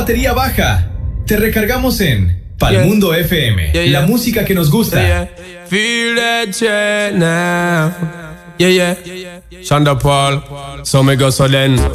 batería baja? Te recargamos en Palmundo FM. La música que nos gusta. Feel that shit now. Shonda Paul. So me go so then.